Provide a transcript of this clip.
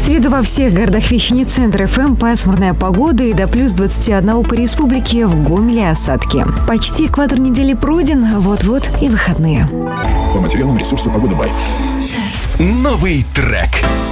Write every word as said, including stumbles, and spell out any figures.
среду во всех городах вещания центра эф эм пасмурная погода и до плюс двадцати одного по республике, в Гомеле осадки. Почти экватор недели пройден, вот-вот и выходные. По материалам ресурса «Погода Бай». Новый трек.